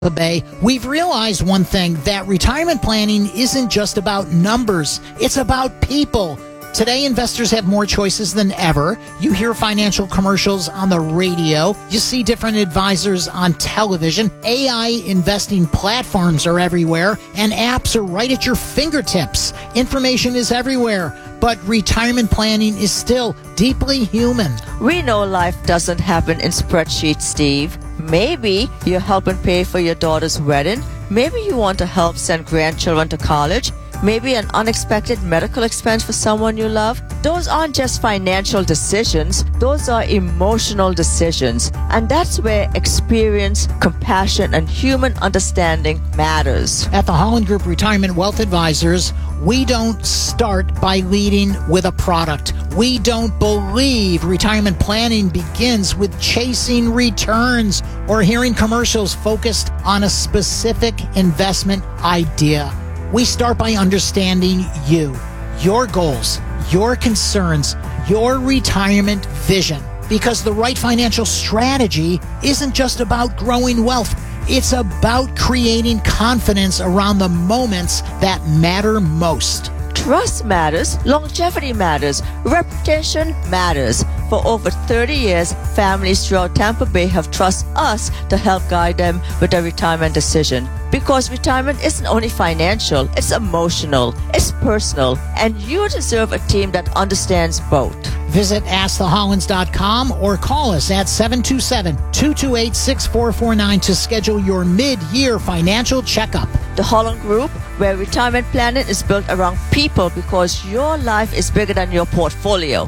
Bay, we've realized one thing, that retirement planning isn't just about numbers. It's about people. Today, investors have more choices than ever. You hear financial commercials on the radio. You see different advisors on television. AI investing platforms are everywhere, and apps are right at your fingertips. Information is everywhere, but retirement planning is still deeply human. We know life doesn't happen in spreadsheets, Steve. Maybe you're helping pay for your daughter's wedding. Maybe you want to help send grandchildren to college. Maybe an unexpected medical expense for someone you love. Those aren't just financial decisions. Those are emotional decisions. And that's where experience, compassion, and human understanding matters. At the Holland Group Retirement Wealth Advisors, we don't start by leading with a product. We don't believe retirement planning begins with chasing returns or hearing commercials focused on a specific investment idea. We start by understanding you, your goals, your concerns, your retirement vision. Because the right financial strategy isn't just about growing wealth. It's about creating confidence around the moments that matter most. Trust matters, longevity matters, reputation matters. For over 30 years, families throughout Tampa Bay have trusted us to help guide them with their retirement decision. Because retirement isn't only financial, it's emotional, it's personal, and you deserve a team that understands both. Visit AskTheHollands.com or call us at 727-228-6449 to schedule your mid-year financial checkup. The Holland Group, where retirement planning is built around people because your life is bigger than your portfolio.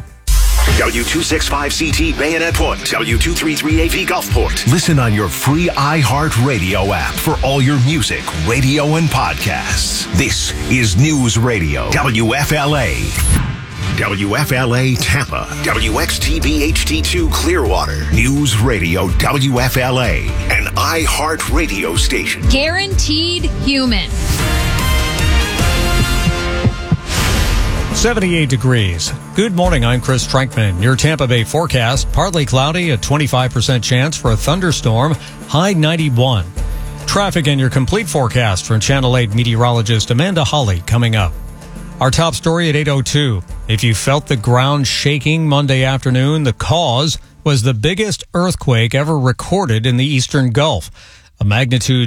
W265CT Bayonet Point, W233AV Gulfport. Listen on your free iHeartRadio app for all your music, radio, and podcasts. This is News Radio, WFLA. WFLA Tampa, WXTV HD2 Clearwater, News Radio WFLA, an iHeart radio station. Guaranteed human. 78 degrees. Good morning, I'm Chris Trankman. Your Tampa Bay forecast, partly cloudy, a 25% chance for a thunderstorm, high 91. Traffic and your complete forecast from Channel 8 meteorologist Amanda Hawley coming up. Our top story at 8:02. If you felt the ground shaking Monday afternoon, the cause was the biggest earthquake ever recorded in the Eastern Gulf. A magnitude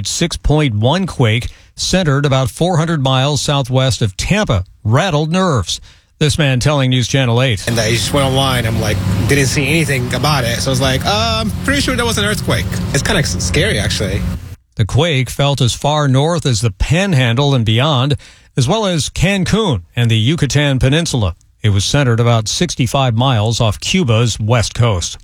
6.1 quake centered about 400 miles southwest of Tampa rattled nerves. This man telling News Channel 8. And I just went online. I'm like, didn't see anything about it. So I was like, I'm pretty sure there was an earthquake. It's kind of scary, actually. The quake felt as far north as the Panhandle and beyond, as well as Cancun and the Yucatan Peninsula. It was centered about 65 miles off Cuba's west coast.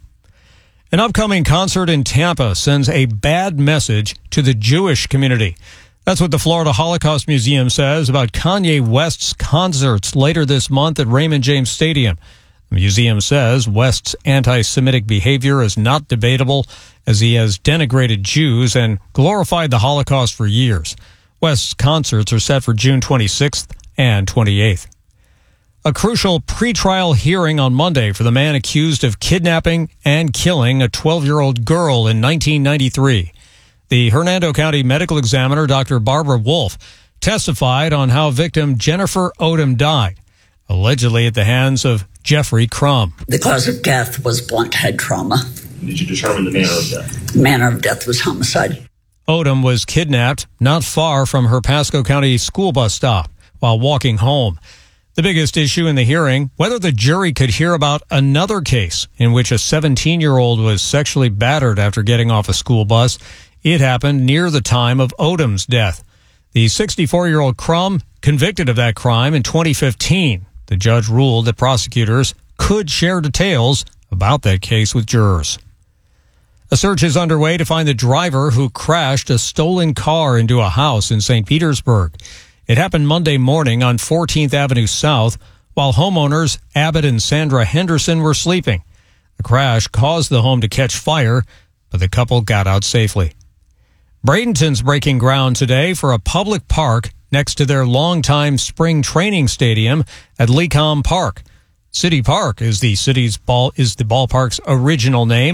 An upcoming concert in Tampa sends a bad message to the Jewish community. That's what the Florida Holocaust Museum says about Kanye West's concerts later this month at Raymond James Stadium. The museum says West's anti-Semitic behavior is not debatable, as he has denigrated Jews and glorified the Holocaust for years. West's concerts are set for June 26th and 28th. A crucial pretrial hearing on Monday for the man accused of kidnapping and killing a 12-year-old girl in 1993. The Hernando County medical examiner, Dr. Barbara Wolf, testified on how victim Jennifer Odom died, allegedly at the hands of Jeffrey Crum. The cause of death was blunt head trauma. Did you determine the manner of death? The manner of death was homicide. Odom was kidnapped not far from her Pasco County school bus stop while walking home. The biggest issue in the hearing, whether the jury could hear about another case in which a 17-year-old was sexually battered after getting off a school bus. It happened near the time of Odom's death. The 64-year-old Crum convicted of that crime in 2015. The judge ruled that prosecutors could share details about that case with jurors. A search is underway to find the driver who crashed a stolen car into a house in St. Petersburg. It happened Monday morning on 14th Avenue South while homeowners Abbott and Sandra Henderson were sleeping. The crash caused the home to catch fire, but the couple got out safely. Bradenton's breaking ground today for a public park next to their longtime spring training stadium at Lecom Park. City Park is the ballpark's original name.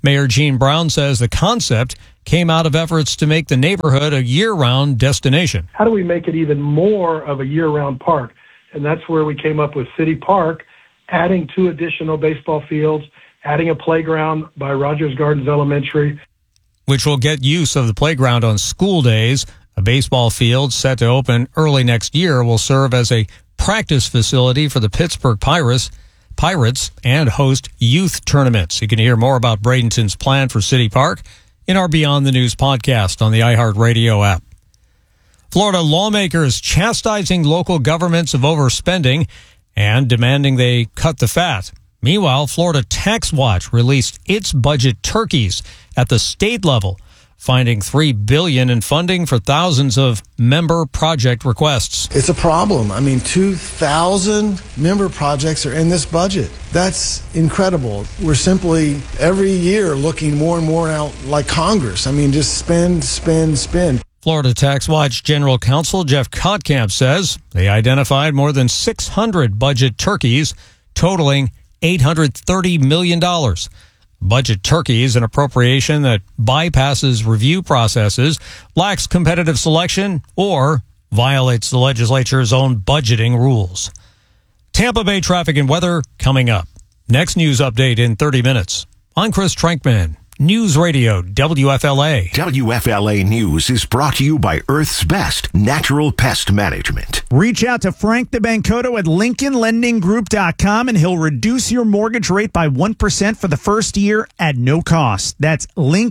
Mayor Gene Brown says the concept came out of efforts to make the neighborhood a year-round destination. How do we make it even more of a year-round park? And that's where we came up with City Park, adding 2 additional baseball fields, adding a playground by Rogers Gardens Elementary, which will get use of the playground on school days. A baseball field set to open early next year will serve as a practice facility for the Pittsburgh Pirates and host youth tournaments. You can hear more about Bradenton's plan for City Park in our Beyond the News podcast on the iHeartRadio app. Florida lawmakers chastising local governments of overspending and demanding they cut the fat. Meanwhile, Florida Tax Watch released its budget turkeys at the state level, finding $3 billion in funding for thousands of member project requests. It's a problem. 2,000 member projects are in this budget. That's incredible. We're simply every year looking more and more out like Congress. Just spend, spend, spend. Florida Tax Watch General Counsel Jeff Kottkamp says they identified more than 600 budget turkeys totaling $830 million. Budget turkey is an appropriation that bypasses review processes, lacks competitive selection, or violates the legislature's own budgeting rules. Tampa Bay traffic and weather coming up. Next news update in 30 minutes. I'm Chris Trankman. News Radio WFLA. WFLA News is brought to you by Earth's Best Natural Pest Management. Reach out to Frank the Bancoto at LincolnLendingGroup.com and he'll reduce your mortgage rate by 1% for the first year at no cost. That's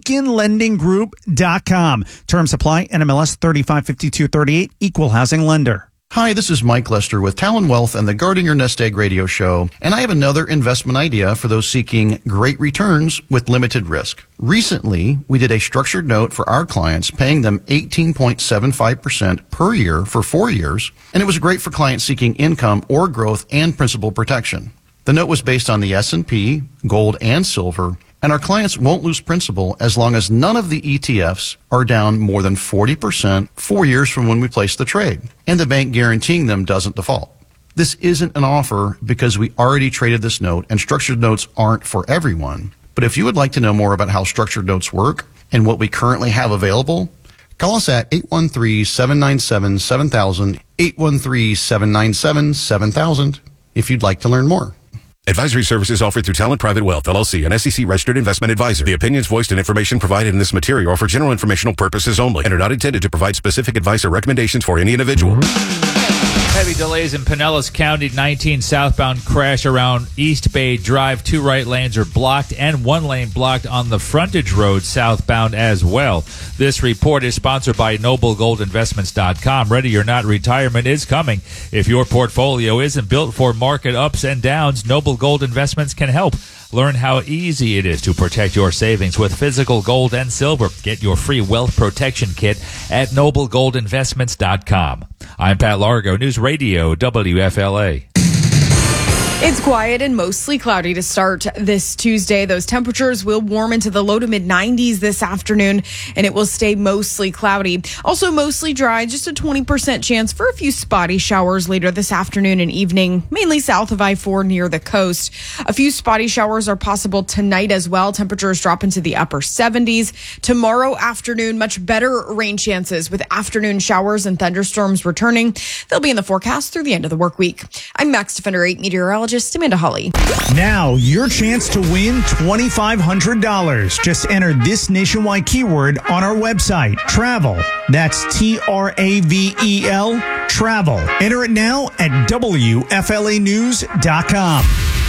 LincolnLendingGroup.com. Terms apply. NMLS 355238, Equal Housing Lender. Hi, this is Mike Lester with Talon Wealth and the Guarding Your Nest Egg radio show, and I have another investment idea for those seeking great returns with limited risk. Recently, we did a structured note for our clients, paying them 18.75% per year for 4 years, and it was great for clients seeking income or growth and principal protection. The note was based on the S&P, gold, and silver, and our clients won't lose principal as long as none of the ETFs are down more than 40% 4 years from when we place the trade, and the bank guaranteeing them doesn't default. This isn't an offer because we already traded this note, and structured notes aren't for everyone. But if you would like to know more about how structured notes work and what we currently have available, call us at 813-797-7000, 813-797-7000 if you'd like to learn more. Advisory services offered through Talent Private Wealth, LLC, an SEC-registered investment advisor. The opinions voiced and information provided in this material are for general informational purposes only and are not intended to provide specific advice or recommendations for any individual. Heavy delays in Pinellas County. 19 southbound crash around East Bay Drive. 2 right lanes are blocked and 1 lane blocked on the frontage road southbound as well. This report is sponsored by NobleGoldInvestments.com. Ready or not, retirement is coming. If your portfolio isn't built for market ups and downs, Noble Gold Investments can help. Learn how easy it is to protect your savings with physical gold and silver. Get your free wealth protection kit at NobleGoldInvestments.com. I'm Pat Largo, News Radio WFLA. It's quiet and mostly cloudy to start this Tuesday. Those temperatures will warm into the low to mid 90s this afternoon, and it will stay mostly cloudy. Also mostly dry, just a 20% chance for a few spotty showers later this afternoon and evening, mainly south of I-4 near the coast. A few spotty showers are possible tonight as well. Temperatures drop into the upper 70s. Tomorrow afternoon, much better rain chances with afternoon showers and thunderstorms returning. They'll be in the forecast through the end of the work week. I'm Max Defender 8 meteorologist Amanda Hawley. Now, your chance to win $2,500. Just enter this nationwide keyword on our website, travel. That's TRAVEL, travel. Enter it now at WFLAnews.com.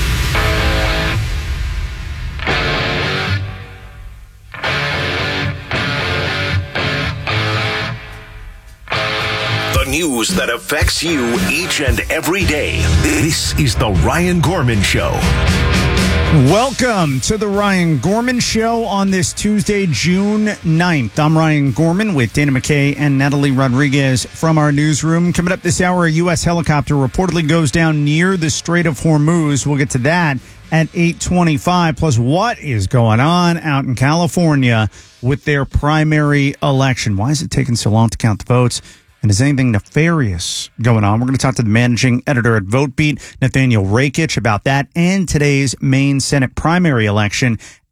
News that affects you each and every day. This is the Ryan Gorman Show. Welcome to the Ryan Gorman Show on this Tuesday, June 9th. I'm Ryan Gorman with Dana McKay and Natalie Rodriguez from our newsroom. Coming up this hour, a U.S. helicopter reportedly goes down near the Strait of Hormuz. We'll get to that at 8:25. Plus, what is going on out in California with their primary election? Why is it taking so long to count the votes? And is anything nefarious going on? We're going to talk to the managing editor at VoteBeat, Nathaniel Rakich, about that and today's Maine Senate primary election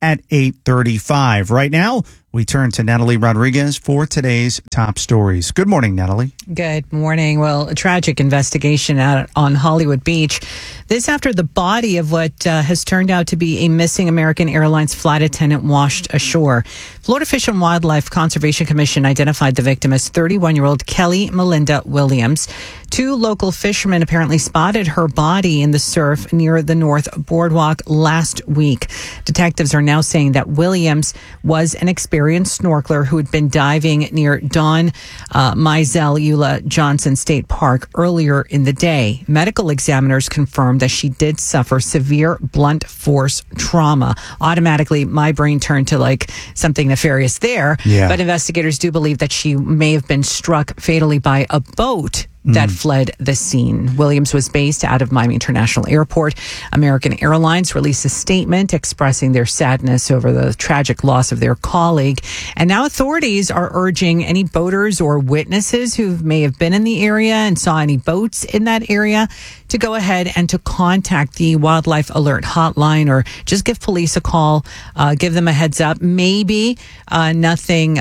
at 8:35. Right now, we turn to Natalie Rodriguez for today's top stories. Good morning, Natalie. Good morning. Well, a tragic investigation out on Hollywood Beach. This after the body of what has turned out to be a missing American Airlines flight attendant washed ashore. Florida Fish and Wildlife Conservation Commission identified the victim as 31-year-old Kelly Melinda Williams. 2 local fishermen apparently spotted her body in the surf near the North Boardwalk last week. Detectives are now saying that Williams was an experienced snorkeler who had been diving near Don Mizell Eula Johnson State Park earlier in the day. Medical examiners confirmed that she did suffer severe blunt force trauma. Automatically, my brain turned to like something nefarious there. Yeah. But investigators do believe that she may have been struck fatally by a boat that fled the scene. Williams was based out of Miami International Airport. American Airlines released a statement expressing their sadness over the tragic loss of their colleague. And now authorities are urging any boaters or witnesses who may have been in the area and saw any boats in that area to go ahead and to contact the Wildlife Alert Hotline or just give police a call, give them a heads up. Maybe nothing,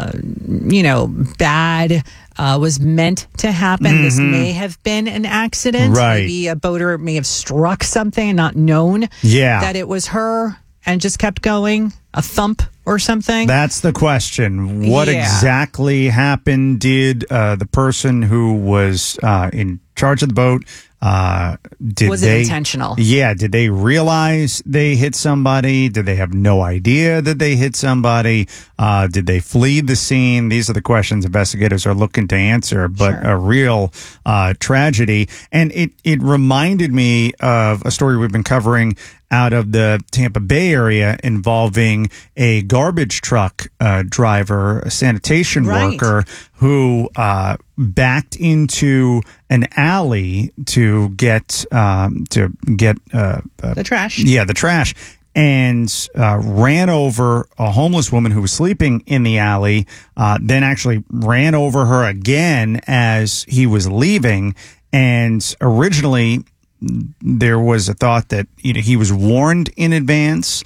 bad was meant to happen. This may have been an accident. Right. Maybe a boater may have struck something and not known that it was her and just kept going. A thump or something. That's the question. What exactly happened? Did the person who was in charge of the boat, was it intentional? Yeah. Did they realize they hit somebody? Did they have no idea that they hit somebody? Did they flee the scene? These are the questions investigators are looking to answer, but a real tragedy. And it reminded me of a story we've been covering out of the Tampa Bay area involving a garbage truck driver, a sanitation worker who backed into an alley to get the trash. Yeah, the trash. And ran over a homeless woman who was sleeping in the alley, then actually ran over her again as he was leaving. And originally, there was a thought that he was warned in advance.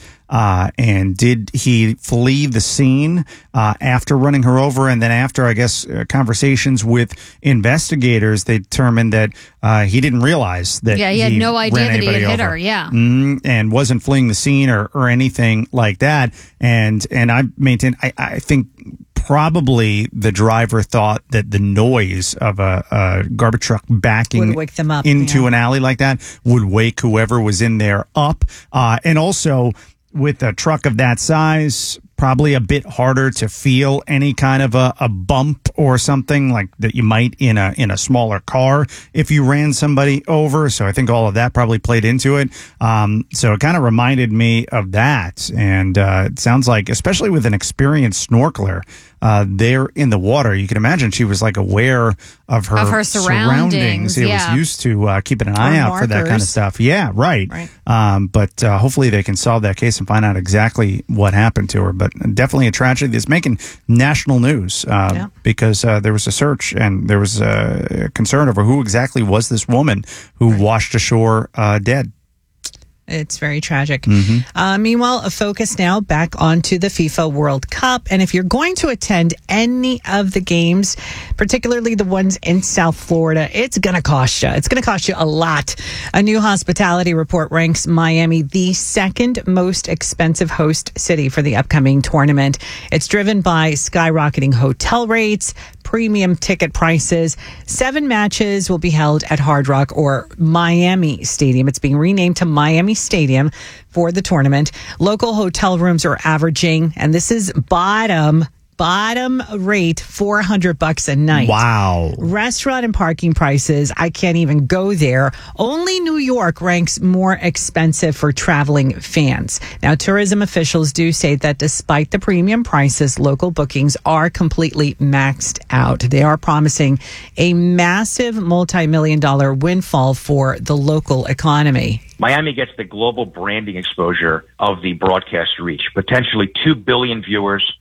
And did he flee the scene after running her over? And then after, I guess, conversations with investigators, they determined that he didn't realize that he had no idea that he had hit her. Yeah. And wasn't fleeing the scene or anything like that. And I maintain, I think probably the driver thought that the noise of a garbage truck backing would wake them up, into an alley like that would wake whoever was in there up. And also, with a truck of that size, probably a bit harder to feel any kind of a bump or something like that you might in a smaller car if you ran somebody over. So I think all of that probably played into it. So it kind of reminded me of that. And it sounds like, especially with an experienced snorkeler there in the water, you can imagine she was like aware of her surroundings. It was used to keeping an eye out for that kind of stuff. Yeah, right. But hopefully they can solve that case and find out exactly what happened to her. But definitely a tragedy that's making national news because there was a search and there was a concern over who exactly was this woman who washed ashore dead. It's very tragic. Meanwhile, a focus now back onto the FIFA World Cup. And if you're going to attend any of the games, particularly the ones in South Florida, it's going to cost you. It's going to cost you a lot. A new hospitality report ranks Miami the second most expensive host city for the upcoming tournament. It's driven by skyrocketing hotel rates, premium ticket prices. 7 matches will be held at Hard Rock or Miami Stadium. It's being renamed to Miami Stadium for the tournament. Local hotel rooms are averaging, and this is bottom rate, $400 a night. Wow. Restaurant and parking prices, I can't even go there. Only New York ranks more expensive for traveling fans. Now, tourism officials do say that despite the premium prices, local bookings are completely maxed out. They are promising a massive multi-million-dollar windfall for the local economy. Miami gets the global branding exposure of the broadcast reach, potentially 2 billion viewers,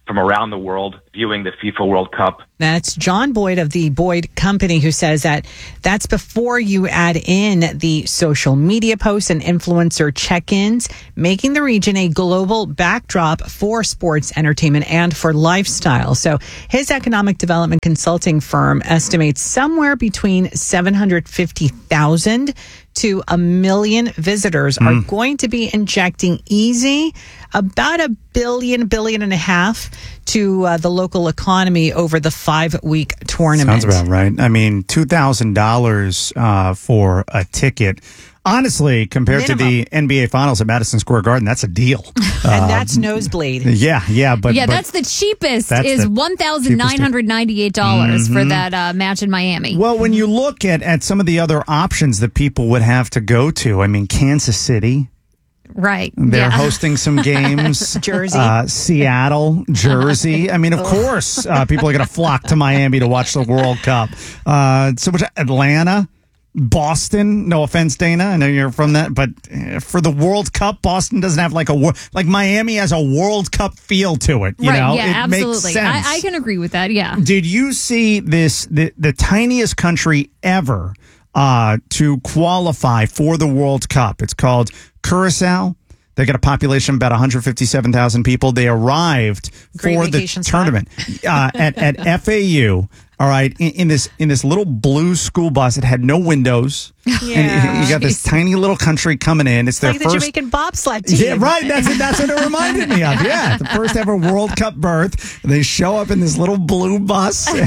from around the world viewing the FIFA World Cup. That's John Boyd of the Boyd Company, who says that that's before you add in the social media posts and influencer check-ins, making the region a global backdrop for sports, entertainment, and for lifestyle. So his economic development consulting firm estimates somewhere between 750,000 to 1 million visitors are going to be injecting easy about $1 billion and a half to the local economy over the 5-week tournament. Sounds about right. I mean, $2,000 for a ticket. Honestly, compared to the NBA Finals at Madison Square Garden, that's a deal. And that's nosebleed. Yeah, but that's the cheapest. That's is the $1,998 for that match in Miami. Well, when you look at some of the other options that people would have to go to, I mean, Kansas City. Right. They're hosting some games. Jersey. Seattle, Jersey. I mean, of course, people are going to flock to Miami to watch the World Cup. Atlanta. Boston, no offense, Dana, I know you're from that, but for the World Cup, Boston doesn't have like Miami has a World Cup feel to it. You know? Yeah, it absolutely. Makes sense. I can agree with that. Yeah. Did you see this? The tiniest country ever to qualify for the World Cup. It's called Curacao. They got a population of about 157,000 people. They arrived for the tournament at FAU. All right, in this little blue school bus, it had no windows. Yeah. And you got this tiny little country coming in. It's their like first the Jamaican bobsled team. Yeah, right. That's what it reminded me of. Yeah, the first ever World Cup berth. They show up in this little blue bus. And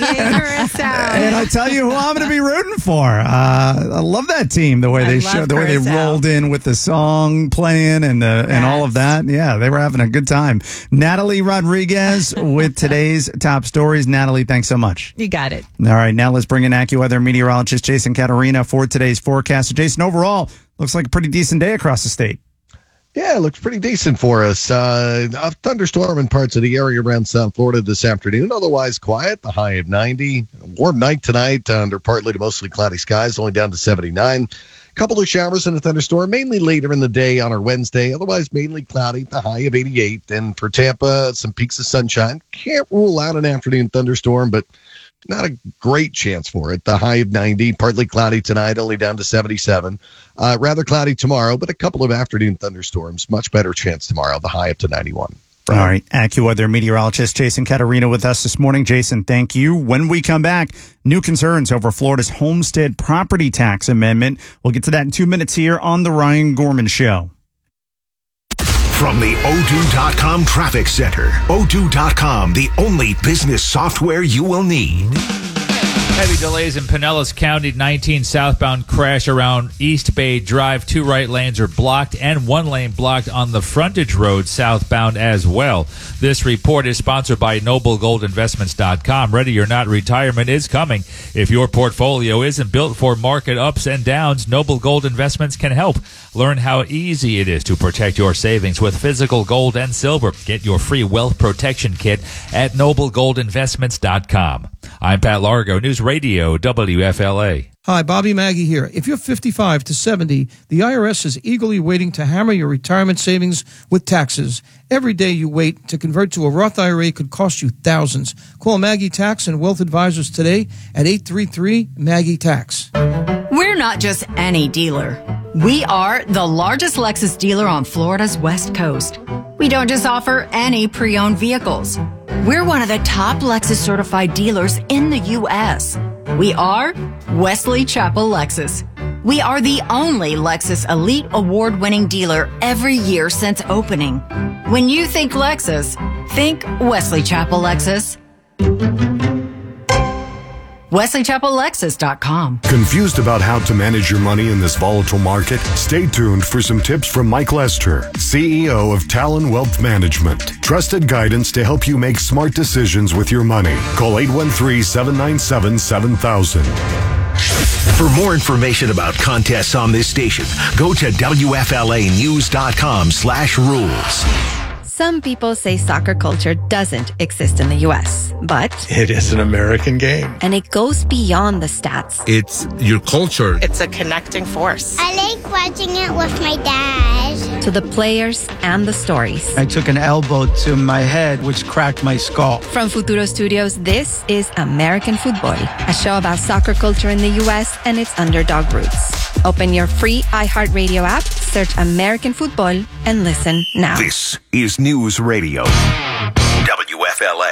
I tell you who I'm going to be rooting for. I love that team. The way they rolled in with the song playing and all of that. Yeah, they were having a good time. Natalie Rodriguez with today's top stories. Natalie, thanks so much. You got it. All right, now let's bring in AccuWeather meteorologist Jason Caterina for today's forecast. So Jason, overall, looks like a pretty decent day across the state. Yeah, it looks pretty decent for us. A thunderstorm in parts of the area around South Florida this afternoon. Otherwise quiet, the high of 90. Warm night tonight under partly to mostly cloudy skies, only down to 79. Couple of showers and a thunderstorm, mainly later in the day on our Wednesday. Otherwise, mainly cloudy, the high of 88. And for Tampa, some peaks of sunshine. Can't rule out an afternoon thunderstorm, but not a great chance for it. The high of 90, partly cloudy tonight, only down to 77. Rather cloudy tomorrow, but a couple of afternoon thunderstorms. Much better chance tomorrow, the high up to 91. All right. AccuWeather meteorologist Jason Caterina with us this morning. Jason, thank you. When we come back, new concerns over Florida's homestead property tax amendment. We'll get to that in 2 minutes here on The Ryan Gorman Show. From the O2.com Traffic Center, O2.com, the only business software you will need. Heavy delays in Pinellas County. 19 southbound crash around East Bay Drive. 2 right lanes are blocked and 1 lane blocked on the frontage road southbound as well. This report is sponsored by NobleGoldInvestments.com. Ready or not, retirement is coming. If your portfolio isn't built for market ups and downs, Noble Gold Investments can help. Learn how easy it is to protect your savings with physical gold and silver. Get your free wealth protection kit at NobleGoldInvestments.com. I'm Pat Largo, News Radio WFLA. Hi, Bobby Maggie here. If you're 55 to 70, the IRS is eagerly waiting to hammer your retirement savings with taxes. Every day you wait to convert to a Roth IRA could cost you thousands. Call Maggie Tax and Wealth Advisors today at 833-MAGGIE-TAX. We're not just any dealer. We are the largest Lexus dealer on Florida's West Coast. We don't just offer any pre-owned vehicles. We're one of the top Lexus certified dealers in the U.S. We are Wesley Chapel Lexus. We are the only Lexus Elite Award-winning dealer every year since opening. When you think Lexus, think Wesley Chapel Lexus. WesleyChapelLexus.com. Confused about how to manage your money in this volatile market? Stay tuned for some tips from Mike Lester, CEO of Talon Wealth Management. Trusted guidance to help you make smart decisions with your money. Call 813-797-7000. For more information about contests on this station, go to WFLAnews.com/rules. Some people say soccer culture doesn't exist in the U.S., but it is an American game. And it goes beyond the stats. It's your culture. It's a connecting force. I like watching it with my dad. To the players and the stories. I took an elbow to my head, which cracked my skull. From Futuro Studios, this is American Football, a show about soccer culture in the U.S. and its underdog roots. Open your free iHeartRadio app, search American Football, and listen now. This is News Radio, WFLA.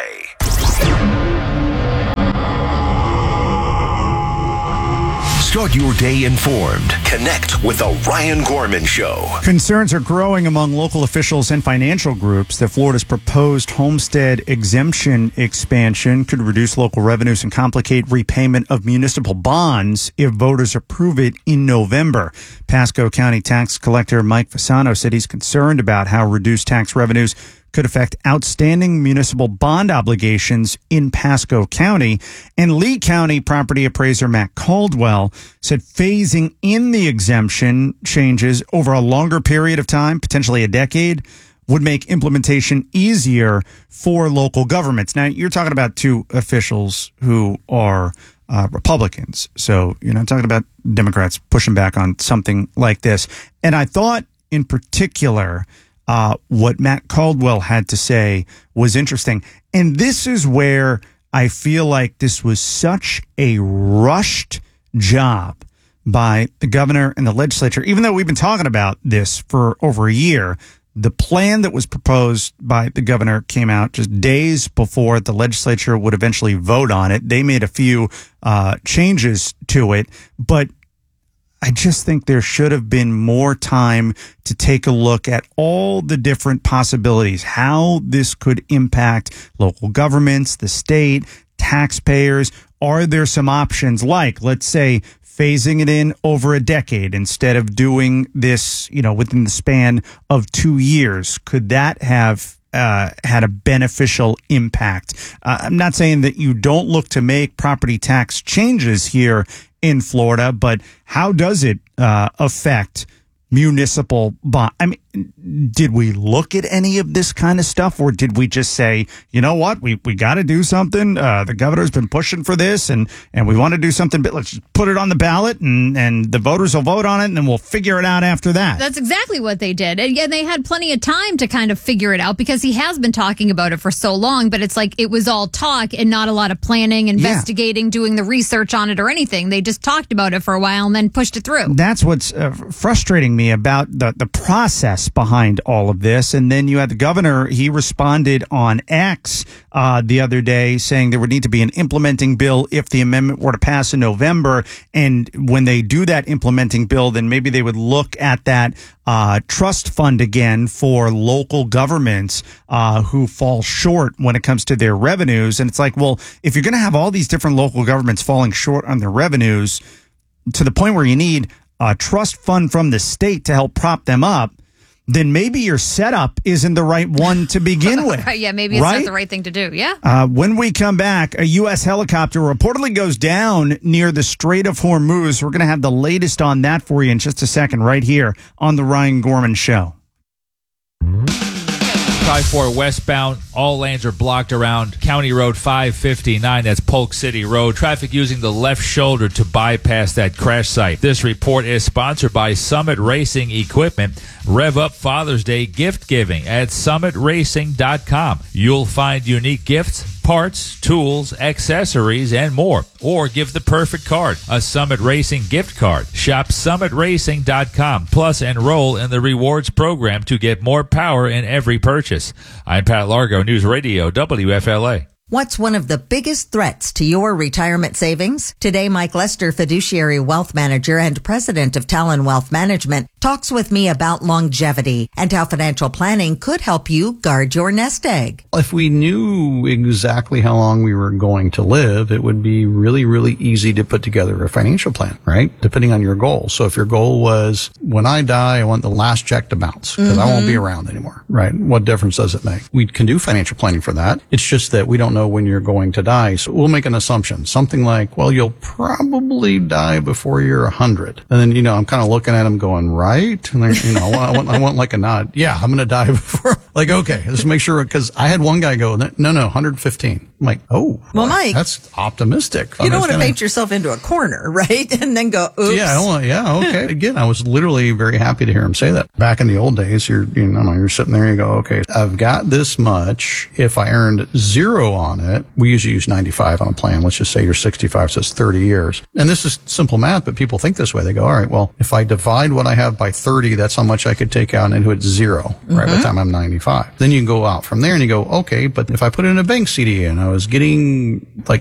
Start your day informed. Connect with the Ryan Gorman Show. Concerns are growing among local officials and financial groups that Florida's proposed homestead exemption expansion could reduce local revenues and complicate repayment of municipal bonds if voters approve it in November. Pasco County Tax Collector Mike Fasano said he's concerned about how reduced tax revenues could affect outstanding municipal bond obligations in Pasco County. And Lee County property appraiser Matt Caldwell said phasing in the exemption changes over a longer period of time, potentially a decade, would make implementation easier for local governments. Now, you're talking about two officials who are Republicans. So you're not talking about Democrats pushing back on something like this. And I thought in particular, what Matt Caldwell had to say was interesting. And this is where I feel like this was such a rushed job by the governor and the legislature. Even though we've been talking about this for over a year, the plan that was proposed by the governor came out just days before the legislature would eventually vote on it. They made a few changes to it, but I just think there should have been more time to take a look at all the different possibilities, how this could impact local governments, the state, taxpayers. Are there some options like, let's say, phasing it in over a decade instead of doing this, within the span of 2 years? Could that have had a beneficial impact? I'm not saying that you don't look to make property tax changes here in Florida, but how does it affect municipal bond? I mean, did we look at any of this kind of stuff, or did we just say, you know what, we got to do something? The governor's been pushing for this, and we want to do something, but let's just put it on the ballot, and the voters will vote on it, and then we'll figure it out after that. That's exactly what they did. And yeah, they had plenty of time to kind of figure it out because he has been talking about it for so long, but it's like it was all talk and not a lot of planning, investigating, doing the research on it or anything. They just talked about it for a while and then pushed it through. That's what's frustrating me about the process behind all of this. And then you had the governor, he responded on X the other day saying there would need to be an implementing bill if the amendment were to pass in November. And when they do that implementing bill, then maybe they would look at that trust fund again for local governments who fall short when it comes to their revenues. And it's like, well, if you're going to have all these different local governments falling short on their revenues to the point where you need a trust fund from the state to help prop them up, then maybe your setup isn't the right one to begin with. Right, yeah, maybe it's not the right thing to do. Yeah. When we come back, a U.S. helicopter reportedly goes down near the Strait of Hormuz. We're going to have the latest on that for you in just a second right here on The Ryan Gorman Show. I-4 westbound, all lanes are blocked around County Road 559. That's Polk City Road. Traffic using the left shoulder to bypass that crash site. This report is sponsored by Summit Racing Equipment. Rev up Father's Day gift giving at summitracing.com. You'll find unique gifts, parts, tools, accessories, and more. Or give the perfect card, a Summit Racing gift card. Shop summitracing.com. Plus, enroll in the rewards program to get more power in every purchase. I'm Pat Largo, News Radio, WFLA. What's one of the biggest threats to your retirement savings? Today, Mike Lester, fiduciary wealth manager and president of Talon Wealth Management, talks with me about longevity and how financial planning could help you guard your nest egg. If we knew exactly how long we were going to live, it would be really, really easy to put together a financial plan, right? Depending on your goal. So if your goal was, when I die, I want the last check to bounce because I won't be around anymore, right? What difference does it make? We can do financial planning for that. It's just that we don't know when you're going to die. So we'll make an assumption, something like, well, you'll probably die before you're 100. And then, I'm kind of looking at them going, right? right? And I want like a nod. Yeah, I'm going to die before. Like, okay, let's make sure, because I had one guy go, no, 115. I'm like, oh, well, Mike, that's optimistic. You don't want to paint yourself into a corner, right? And then go, oops. Yeah, okay. Again, I was literally very happy to hear him say that. Back in the old days, you're sitting there and you go, okay, I've got this much. If I earned 0 on it, we usually use 95 on a plan. Let's just say you're 65, so it's 30 years. And this is simple math, but people think this way. They go, all right, well, if I divide what I have by 30, that's how much I could take out into it 0, right, by the time I'm 95. Then you can go out from there and you go, okay, but if I put in a bank CD and I was getting like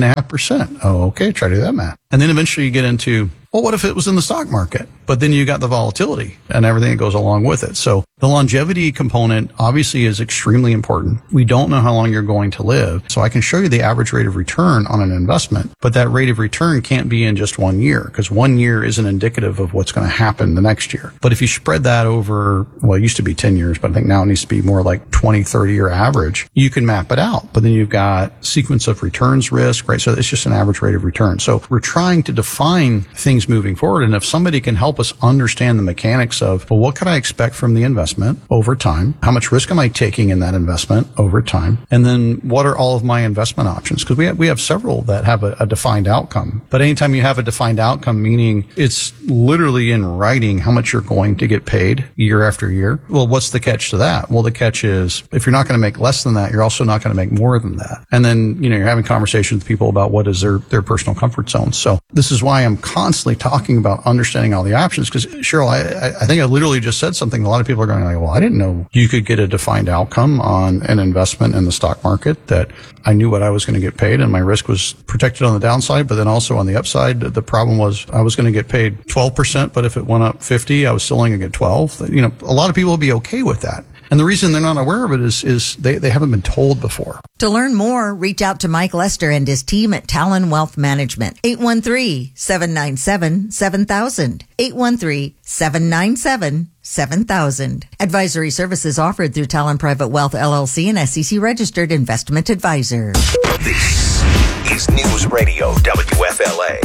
3.5%. Oh, okay, try to do that math. And then eventually you get into, well, what if it was in the stock market? But then you got the volatility and everything that goes along with it. So the longevity component obviously is extremely important. We don't know how long you're going to live. So I can show you the average rate of return on an investment, but that rate of return can't be in just 1 year, because 1 year isn't indicative of what's going to happen the next year. But if you spread that over, well, it used to be 10 years, but I think now it needs to be more like 20, 30 year average, you can map it out. But then you've got sequence of returns risk, right? So it's just an average rate of return. So we're trying to define things moving forward. And if somebody can help us understand the mechanics of, well, what could I expect from the investment over time? How much risk am I taking in that investment over time? And then what are all of my investment options? Because we have several that have a defined outcome. But anytime you have a defined outcome, meaning it's literally in writing how much you're going to get paid year after year. Well, what's the catch to that? Well, the catch is if you're not going to make less than that, you're also not going to make more than that. And then, you're having conversations with people about what is their personal comfort zone. So this is why I'm constantly talking about understanding all the options. Because Cheryl, I think I literally just said something. A lot of people are going like, well, I didn't know you could get a defined outcome on an investment in the stock market, that I knew what I was going to get paid and my risk was protected on the downside, but then also on the upside, the problem was I was going to get paid 12%, but if it went up 50, I was still only going to get 12. A lot of people will be okay with that. And the reason they're not aware of it is they haven't been told before. To learn more, reach out to Mike Lester and his team at Talon Wealth Management. 813-797-7000. 813-797-7000. Advisory services offered through Talon Private Wealth LLC, an SEC registered investment advisor. This is News Radio WFLA.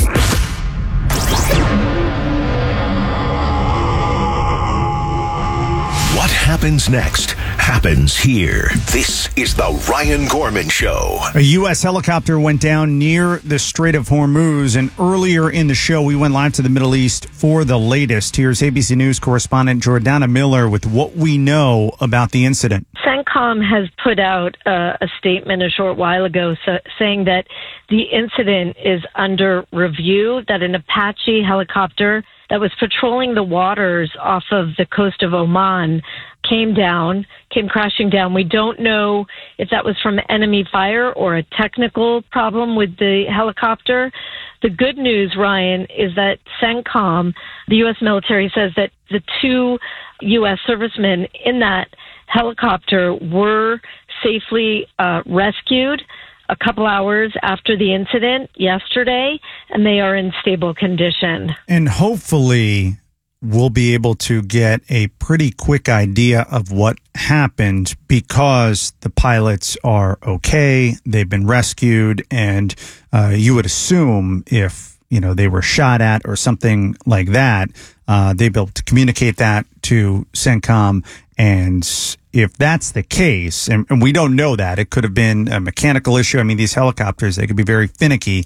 What happens next happens here. This is the Ryan Gorman Show. A U.S. helicopter went down near the Strait of Hormuz, and earlier in the show, we went live to the Middle East for the latest. Here's ABC News correspondent Jordana Miller with what we know about the incident. CENTCOM has put out a statement a short while ago saying that the incident is under review, that an Apache helicopter that was patrolling the waters off of the coast of Oman came crashing down. We don't know if that was from enemy fire or a technical problem with the helicopter. The good news, Ryan, is that CENTCOM, the U.S. military, says that the 2 U.S. servicemen in that helicopter were safely rescued a couple hours after the incident yesterday, and they are in stable condition. And hopefully we'll be able to get a pretty quick idea of what happened, because the pilots are okay, they've been rescued, and you would assume if they were shot at or something like that, they'd be able to communicate that to CENTCOM. And if that's the case, and we don't know that, it could have been a mechanical issue. I mean, these helicopters, they could be very finicky.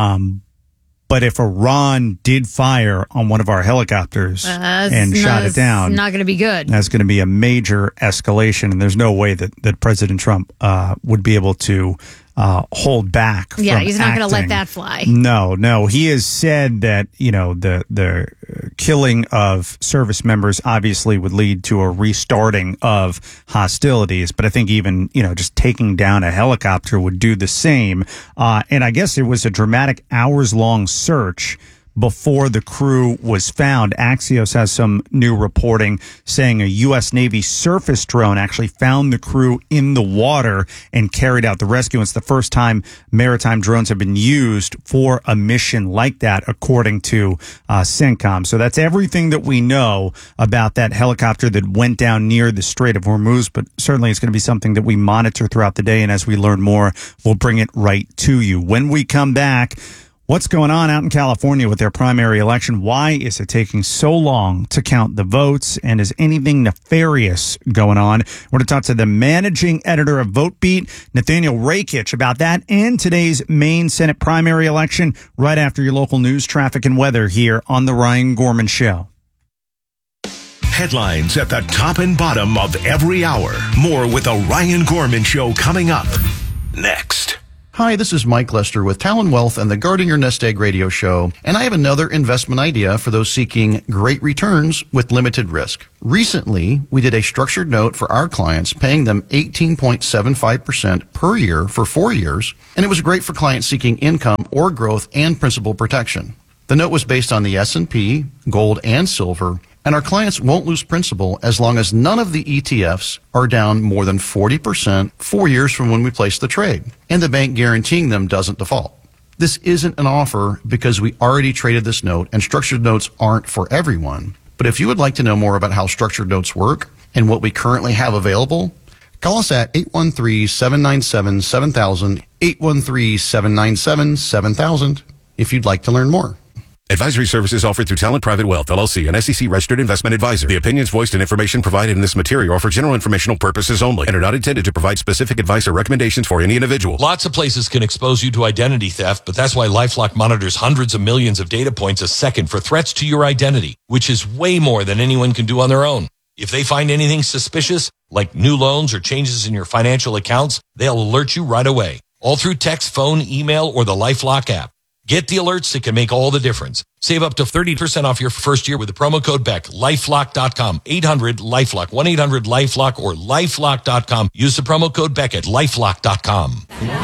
But if Iran did fire on one of our helicopters and shot it down, not going to be good. That's going to be a major escalation. And there's no way that President Trump would be able to hold back. Yeah, he's not going to let that fly. No. He has said that, the killing of service members obviously would lead to a restarting of hostilities. But I think even, just taking down a helicopter would do the same. And I guess it was a dramatic hours-long search before the crew was found. Axios has some new reporting saying a U.S. Navy surface drone actually found the crew in the water and carried out the rescue. It's the first time maritime drones have been used for a mission like that, according to CENTCOM. So that's everything that we know about that helicopter that went down near the Strait of Hormuz, but certainly it's going to be something that we monitor throughout the day, and as we learn more, we'll bring it right to you. When we come back, What's going on out in California with their primary election? Why is it taking so long to count the votes? And is anything nefarious going on? We're going to talk to the managing editor of VoteBeat, Nathaniel Rakich, about that and today's Maine Senate primary election right after your local news, traffic, and weather here on The Ryan Gorman Show. Headlines at the top and bottom of every hour. More with The Ryan Gorman Show coming up next. Hi, this is Mike Lester with Talon Wealth and the Guarding Your Nest Egg radio show, and I have another investment idea for those seeking great returns with limited risk. Recently, we did a structured note for our clients, paying them 18.75% per year for 4 years, and it was great for clients seeking income or growth and principal protection. The note was based on the S&P, gold, and silver, and our clients won't lose principal as long as none of the ETFs are down more than 40% 4 years from when we placed the trade, and the bank guaranteeing them doesn't default. This isn't an offer because we already traded this note, and structured notes aren't for everyone. But if you would like to know more about how structured notes work and what we currently have available, call us at 813-797-7000, 813-797-7000 if you'd like to learn more. Advisory services offered through Talent Private Wealth, LLC, an SEC-registered investment advisor. The opinions voiced and information provided in this material are for general informational purposes only and are not intended to provide specific advice or recommendations for any individual. Lots of places can expose you to identity theft, but that's why LifeLock monitors hundreds of millions of data points a second for threats to your identity, which is way more than anyone can do on their own. If they find anything suspicious, like new loans or changes in your financial accounts, they'll alert you right away, all through text, phone, email, or the LifeLock app. Get the alerts that can make all the difference. Save up to 30% off your first year with the promo code BECK. LifeLock.com. 800-LifeLock. 1-800-LifeLock or LifeLock.com. Use the promo code BECK at LifeLock.com.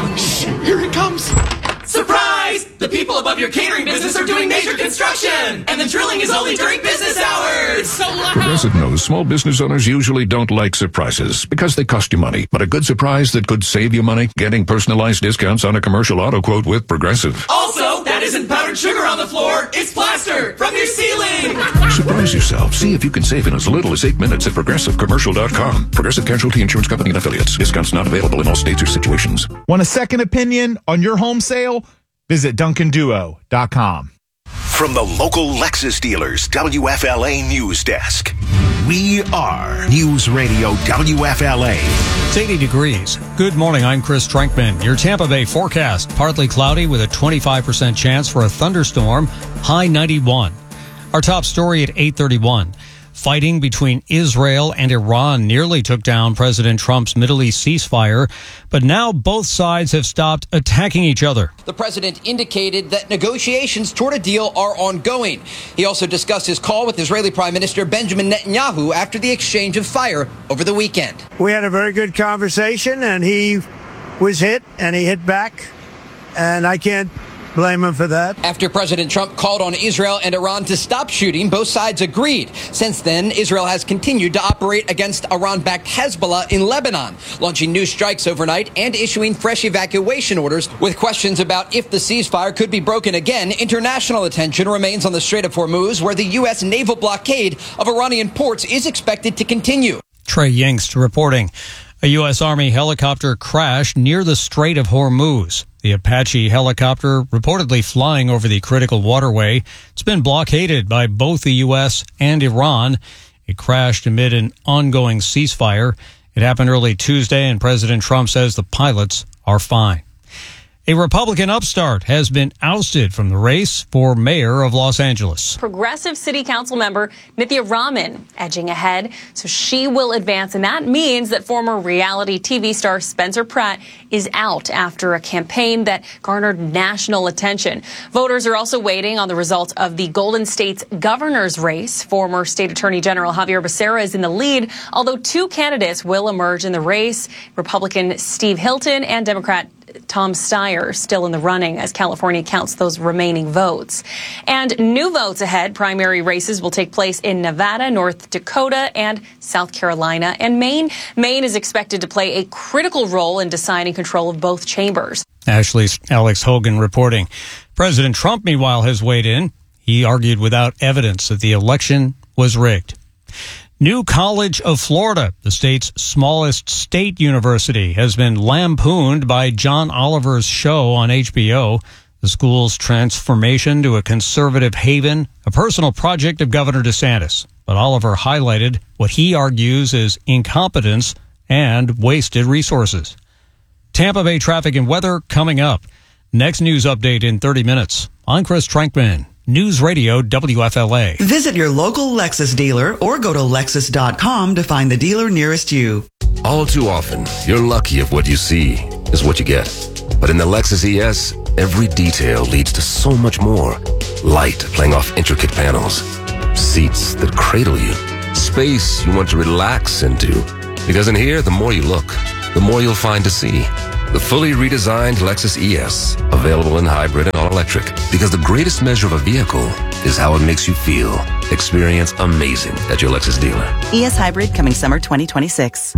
Here it comes. Surprise! The people above your catering business are doing major construction, and the drilling is only during business hours. So loud. Progressive knows small business owners usually don't like surprises because they cost you money. But a good surprise that could save you money? Getting personalized discounts on a commercial auto quote with Progressive. Also, that isn't powdered sugar on the floor. It's plaster from your ceiling. Surprise yourself. See if you can save in as little as 8 minutes at ProgressiveCommercial.com. Progressive Casualty Insurance Company and Affiliates. Discounts not available in all states or situations. Want a second opinion on your home sale? Visit DuncanDuo.com. From the local Lexus dealers, WFLA News Desk. We are News Radio WFLA. It's 80 degrees. Good morning. I'm Chris Trenkman. Your Tampa Bay forecast. Partly cloudy with a 25% chance for a thunderstorm. High 91. Our top story at 8:31. Fighting between Israel and Iran nearly took down President Trump's Middle East ceasefire, but now both sides have stopped attacking each other. The president indicated that negotiations toward a deal are ongoing. He also discussed his call with Israeli Prime Minister Benjamin Netanyahu after the exchange of fire over the weekend. We had a very good conversation, and he was hit, and he hit back, and I can't blame him for that. After President Trump called on Israel and Iran to stop shooting, both sides agreed. Since then, Israel has continued to operate against Iran-backed Hezbollah in Lebanon, launching new strikes overnight and issuing fresh evacuation orders. With questions about if the ceasefire could be broken again, international attention remains on the Strait of Hormuz, where the U.S. naval blockade of Iranian ports is expected to continue. Trey Yingst reporting. A U.S. Army helicopter crashed near the Strait of Hormuz. The Apache helicopter reportedly flying over the critical waterway. It's been blockaded by both the U.S. and Iran. It crashed amid an ongoing ceasefire. It happened early Tuesday, and President Trump says the pilots are fine. A Republican upstart has been ousted from the race for mayor of Los Angeles. Progressive City Council member Nithya Raman edging ahead, so she will advance, and that means that former reality TV star Spencer Pratt is out after a campaign that garnered national attention. Voters are also waiting on the results of the Golden State's governor's race. Former State Attorney General Javier Becerra is in the lead, although two candidates will emerge in the race, Republican Steve Hilton and Democrat Tom Steyer still in the running as California counts those remaining votes. And new votes ahead. Primary races will take place in Nevada, North Dakota, and South Carolina. And Maine is expected to play a critical role in deciding control of both chambers. Ashley's Alex Hogan reporting. President Trump, meanwhile, has weighed in. He argued without evidence that the election was rigged. New College of Florida, the state's smallest state university, has been lampooned by John Oliver's show on HBO. The school's transformation to a conservative haven, a personal project of Governor DeSantis. But Oliver highlighted what he argues is incompetence and wasted resources. Tampa Bay traffic and weather coming up. Next news update in 30 minutes. I'm Chris Trankman, News Radio WFLA. Visit your local Lexus dealer or go to Lexus.com to find the dealer nearest you. All too often, you're lucky if what you see is what you get. But in the Lexus ES, every detail leads to so much more. Light playing off intricate panels. Seats that cradle you. Space you want to relax into. Because in here, the more you look, the more you'll find to see. The fully redesigned Lexus ES, available in hybrid and all-electric. Because the greatest measure of a vehicle is how it makes you feel. Experience amazing at your Lexus dealer. ES Hybrid coming summer 2026.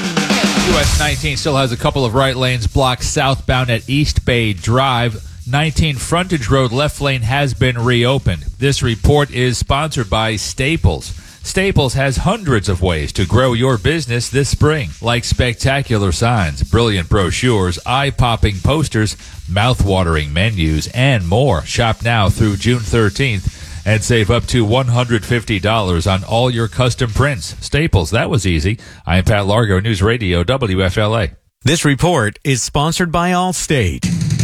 US 19 still has a couple of right lanes blocked southbound at East Bay Drive. 19 Frontage Road left lane has been reopened. This report is sponsored by Staples. Staples has hundreds of ways to grow your business this spring, like spectacular signs, brilliant brochures, eye-popping posters, mouth-watering menus, and more. Shop now through June 13th and save up to $150 on all your custom prints. Staples, that was easy. I'm Pat Largo, News Radio WFLA. This report is sponsored by Allstate.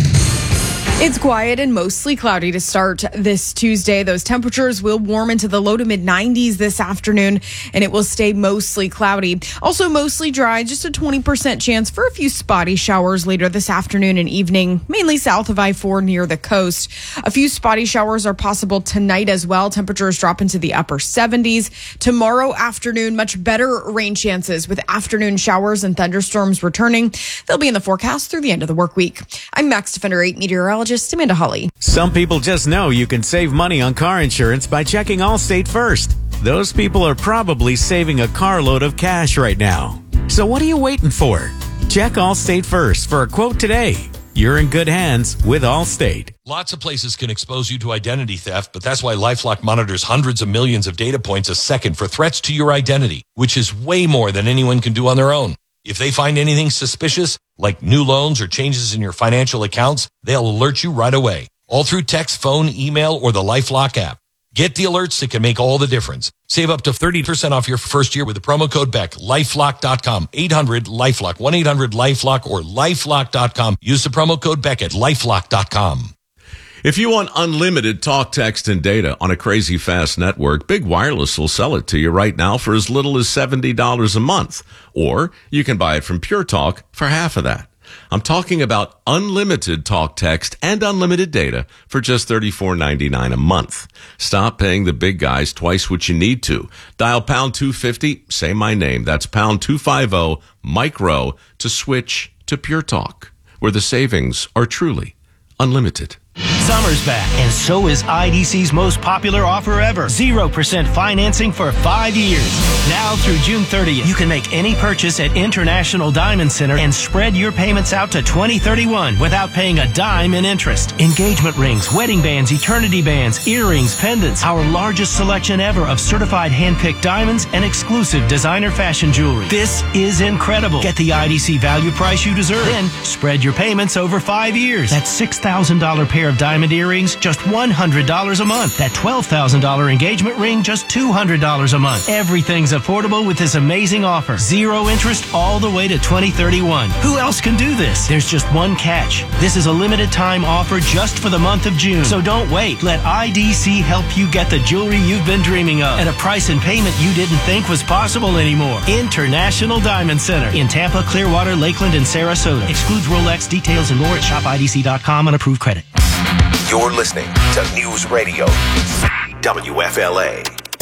It's quiet and mostly cloudy to start this Tuesday. Those temperatures will warm into the low to mid 90s this afternoon, and it will stay mostly cloudy. Also mostly dry, just a 20% chance for a few spotty showers later this afternoon and evening, mainly south of I-4 near the coast. A few spotty showers are possible tonight as well. Temperatures drop into the upper 70s. Tomorrow afternoon, much better rain chances with afternoon showers and thunderstorms returning. They'll be in the forecast through the end of the work week. I'm Max Defender 8 meteorologist Amanda Hawley. Some people just know you can save money on car insurance by checking Allstate first. Those people are probably saving a carload of cash right now. So what are you waiting for? Check Allstate first for a quote today. You're in good hands with Allstate. Lots of places can expose you to identity theft, but that's why LifeLock monitors hundreds of millions of data points a second for threats to your identity, which is way more than anyone can do on their own. If they find anything suspicious, like new loans or changes in your financial accounts, they'll alert you right away. All through text, phone, email, or the LifeLock app. Get the alerts that can make all the difference. Save up to 30% off your first year with the promo code BECK. LifeLock.com. 800-LifeLock. 1-800-LifeLock or LifeLock.com. Use the promo code BECK at LifeLock.com. If you want unlimited talk, text, and data on a crazy fast network, Big Wireless will sell it to you right now for as little as $70 a month. Or you can buy it from Pure Talk for half of that. I'm talking about unlimited talk, text, and unlimited data for just $34.99 a month. Stop paying the big guys twice what you need to. Dial pound 250, say my name. That's pound 250, micro, to switch to Pure Talk, where the savings are truly unlimited. Summer's back, and so is IDC's most popular offer ever. 0% financing for 5 years. Now through June 30th, you can make any purchase at International Diamond Center and spread your payments out to 2031 without paying a dime in interest. Engagement rings, wedding bands, eternity bands, earrings, pendants. Our largest selection ever of certified hand-picked diamonds and exclusive designer fashion jewelry. This is incredible. Get the IDC value price you deserve. Then spread your payments over 5 years. That's $6,000 pair of diamond earrings, just $100 a month. That $12,000 engagement ring, just $200 a month. Everything's affordable with this amazing offer. 0 interest all the way to 2031. Who else can do this? There's just one catch. This is a limited time offer just for the month of June. So don't wait. Let IDC help you get the jewelry you've been dreaming of at a price and payment you didn't think was possible anymore. International Diamond Center in Tampa, Clearwater, Lakeland, and Sarasota. Excludes Rolex. Details and more at shopidc.com on approved credit. You're listening to News Radio WFLA.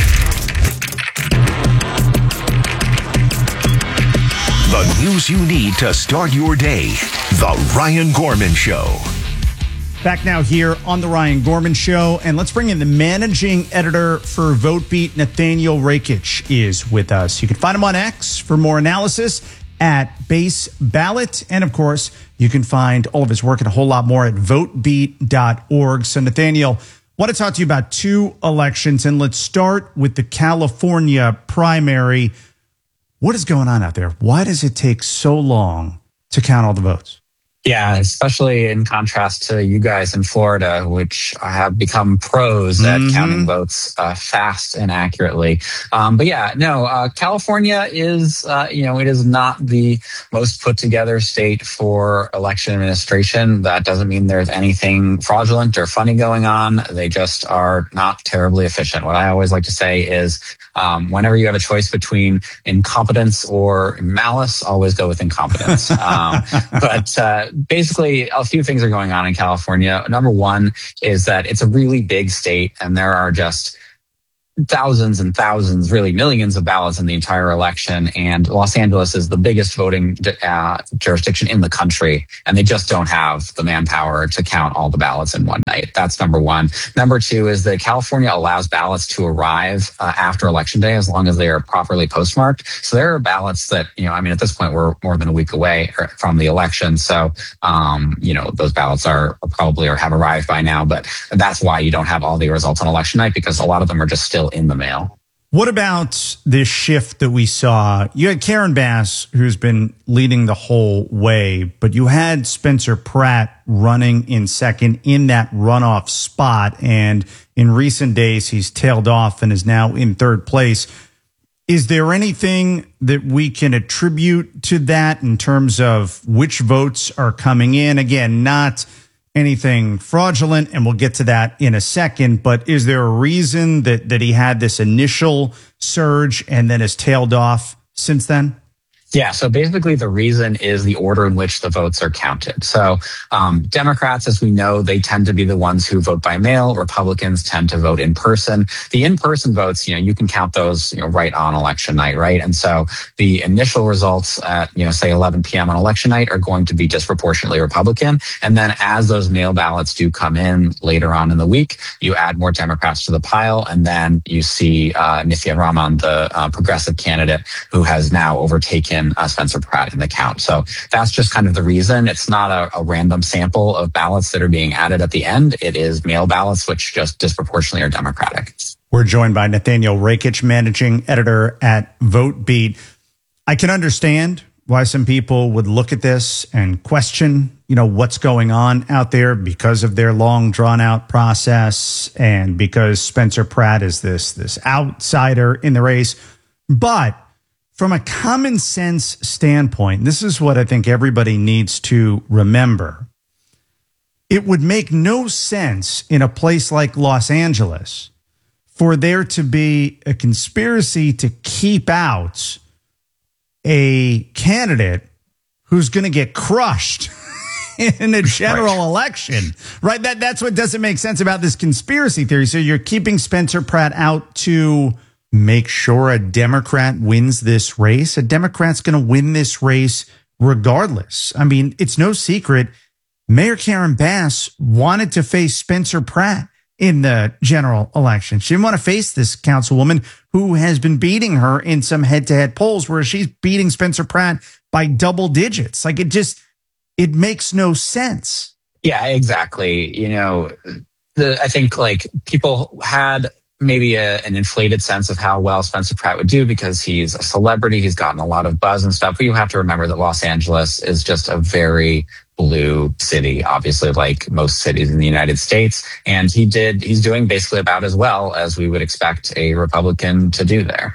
The news you need to start your day. The Ryan Gorman Show. Back now here on The Ryan Gorman Show, and let's bring in the managing editor for VoteBeat, Nathaniel Rakich, is with us. You can find him on X for more analysis at Base Ballot. And, of course, you can find all of his work and a whole lot more at votebeat.org. So, Nathaniel, I want to talk to you about 2 elections, and let's start with the California primary. What is going on out there? Why does it take so long to count all the votes? Yeah, especially in contrast to you guys in Florida, which have become pros at counting votes fast and accurately. But yeah, no, California is, it is not the most put together state for election administration. That doesn't mean there's anything fraudulent or funny going on. They just are not terribly efficient. What I always like to say is, whenever you have a choice between incompetence or malice, always go with incompetence. But basically, a few things are going on in California. Number one is that it's a really big state, and there are just thousands and thousands, really millions of ballots in the entire election. And Los Angeles is the biggest voting jurisdiction in the country. And they just don't have the manpower to count all the ballots in one night. That's number one. Number two is that California allows ballots to arrive after Election Day as long as they are properly postmarked. So there are ballots that, at this point, we're more than a week away from the election. So, those ballots are probably or have arrived by now. But that's why you don't have all the results on election night, because a lot of them are just still in the mail. What about this shift that we saw? You had Karen Bass, who's been leading the whole way, but you had Spencer Pratt running in second in that runoff spot. And in recent days, he's tailed off and is now in third place. Is there anything that we can attribute to that in terms of which votes are coming in? Again, not anything fraudulent, and we'll get to that in a second, but is there a reason that he had this initial surge and then has tailed off since then? Yeah, so basically the reason is the order in which the votes are counted. So Democrats, as we know, they tend to be the ones who vote by mail. Republicans tend to vote in person. The in-person votes, you can count those, right on election night, right? And so the initial results at, say 11 p.m. on election night are going to be disproportionately Republican. And then as those mail ballots do come in later on in the week, you add more Democrats to the pile. And then you see Nithya Raman, the progressive candidate, who has now overtaken Spencer Pratt in the count. So that's just kind of the reason. It's not a random sample of ballots that are being added at the end. It is mail ballots, which just disproportionately are Democratic. We're joined by Nathaniel Rakich, managing editor at VoteBeat. I can understand why some people would look at this and question, what's going on out there because of their long drawn out process and because Spencer Pratt is this outsider in the race. But from a common sense standpoint, this is what I think everybody needs to remember. It would make no sense in a place like Los Angeles for there to be a conspiracy to keep out a candidate who's going to get crushed in a general election, right? That's what doesn't make sense about this conspiracy theory. So you're keeping Spencer Pratt out to make sure a Democrat wins this race. A Democrat's going to win this race regardless. I mean, it's no secret. Mayor Karen Bass wanted to face Spencer Pratt in the general election. She didn't want to face this councilwoman who has been beating her in some head-to-head polls where she's beating Spencer Pratt by double digits. Like it makes no sense. Yeah, exactly. I think people had maybe an inflated sense of how well Spencer Pratt would do because he's a celebrity. He's gotten a lot of buzz and stuff. But you have to remember that Los Angeles is just a very blue city, obviously, like most cities in the United States. And he's doing basically about as well as we would expect a Republican to do there.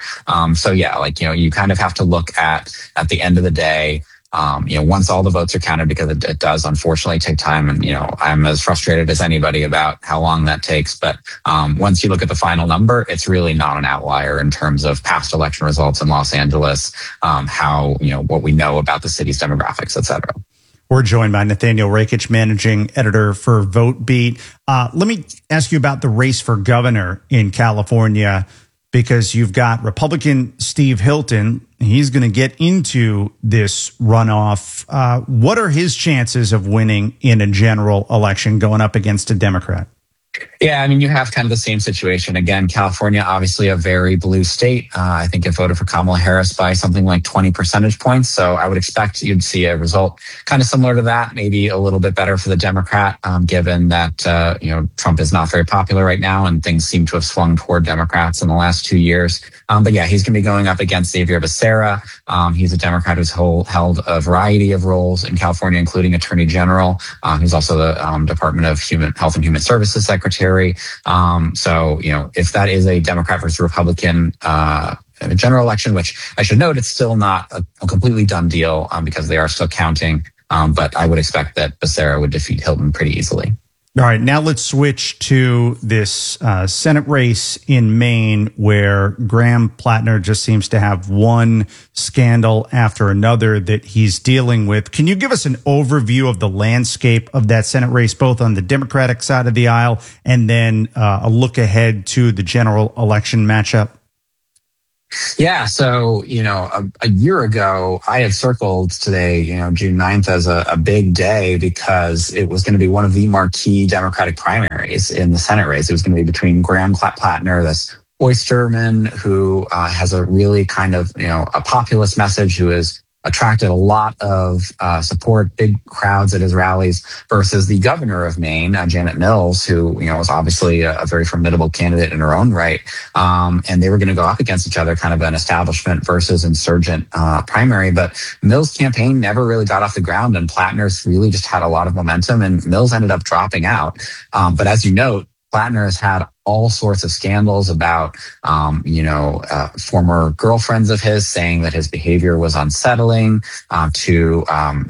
You kind of have to look at the end of the day, once all the votes are counted, because it does unfortunately take time. And, I'm as frustrated as anybody about how long that takes. But once you look at the final number, it's really not an outlier in terms of past election results in Los Angeles, what we know about the city's demographics, et cetera. We're joined by Nathaniel Rakich, managing editor for VoteBeat. Let me ask you about the race for governor in California, because you've got Republican Steve Hilton. He's going to get into this runoff. What are his chances of winning in a general election going up against a Democrat? Yeah, I mean, you have kind of the same situation. Again, California, obviously a very blue state. I think it voted for Kamala Harris by something like 20 percentage points. So I would expect you'd see a result kind of similar to that, maybe a little bit better for the Democrat, given that, Trump is not very popular right now and things seem to have swung toward Democrats in the last 2 years. But yeah, he's going to be going up against Xavier Becerra. He's a Democrat who's held a variety of roles in California, including Attorney General. He's also the Department of Health and Human Services Secretary. So, if that is a Democrat versus Republican general election, which I should note, it's still not a completely done deal because they are still counting. But I would expect that Becerra would defeat Hilton pretty easily. All right, now let's switch to this Senate race in Maine where Graham Plattner just seems to have one scandal after another that he's dealing with. Can you give us an overview of the landscape of that Senate race, both on the Democratic side of the aisle and then a look ahead to the general election matchup? Yeah. So, a year ago, I had circled today, June 9th as a big day because it was going to be one of the marquee Democratic primaries in the Senate race. It was going to be between Graham Plattner, this oysterman who has a really kind of, a populist message, who has attracted a lot of support, big crowds at his rallies, versus the governor of Maine, Janet Mills, who, was obviously a very formidable candidate in her own right. And they were going to go up against each other, kind of an establishment versus insurgent primary. But Mills' campaign never really got off the ground, and Plattner's really just had a lot of momentum, and Mills ended up dropping out. But as you note, Plattner has had all sorts of scandals about, former girlfriends of his saying that his behavior was unsettling, to